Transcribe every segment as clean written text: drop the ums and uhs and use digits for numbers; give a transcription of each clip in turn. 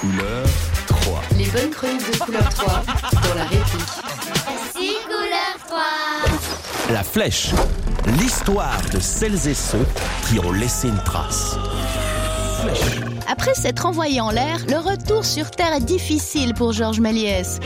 couleurs 3. Les bonnes chroniques de couleur 3 dans la réplique. 6 couleurs 3. La flèche, l'histoire de celles et ceux qui ont laissé une trace. Flèche. Après s'être envoyé en l'air, le retour sur Terre est difficile pour Georges Méliès.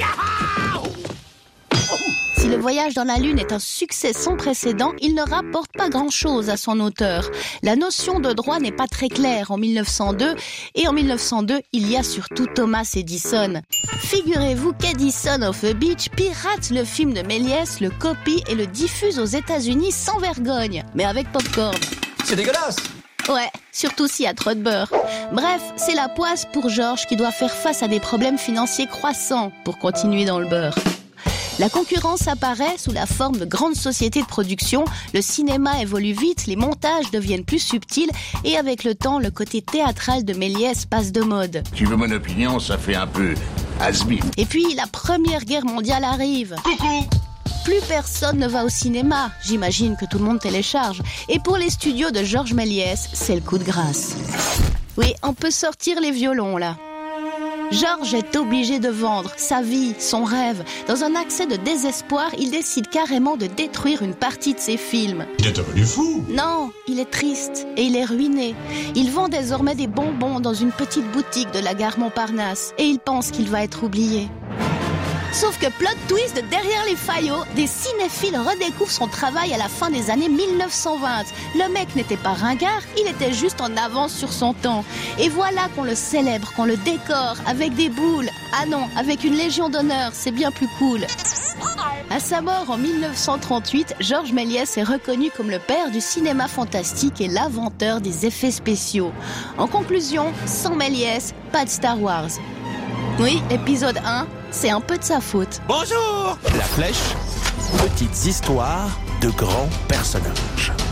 Si le voyage dans la Lune est un succès sans précédent, il ne rapporte pas grand-chose à son auteur. La notion de droit n'est pas très claire en 1902, et en 1902, il y a surtout Thomas Edison. Figurez-vous qu'Edison of the Beach pirate le film de Méliès, le copie et le diffuse aux États-Unis sans vergogne, mais avec popcorn. C'est dégueulasse! Ouais, surtout s'il y a trop de beurre. Bref, c'est la poisse pour Georges qui doit faire face à des problèmes financiers croissants pour continuer dans le beurre. La concurrence apparaît sous la forme de grandes sociétés de production, le cinéma évolue vite, les montages deviennent plus subtils et avec le temps, le côté théâtral de Méliès passe de mode. Tu veux mon opinion, ça fait un peu has-been. Et puis, la Première Guerre mondiale arrive. Coucou! Plus personne ne va au cinéma, j'imagine que tout le monde télécharge. Et pour les studios de Georges Méliès, c'est le coup de grâce. Oui, on peut sortir les violons là. Georges est obligé de vendre sa vie, son rêve. Dans un accès de désespoir, il décide carrément de détruire une partie de ses films. Il est devenu fou. Non, il est triste et il est ruiné. Il vend désormais des bonbons dans une petite boutique de la gare Montparnasse et il pense qu'il va être oublié. Sauf que plot twist, derrière les faillots, des cinéphiles redécouvrent son travail à la fin des années 1920. Le mec n'était pas ringard, il était juste en avance sur son temps. Et voilà qu'on le célèbre, qu'on le décore avec des boules. Ah non, avec une Légion d'honneur, c'est bien plus cool. À sa mort en 1938, Georges Méliès est reconnu comme le père du cinéma fantastique et l'inventeur des effets spéciaux. En conclusion, sans Méliès, pas de Star Wars. Oui, épisode 1, c'est un peu de sa faute. Bonjour! La flèche, petites histoires de grands personnages.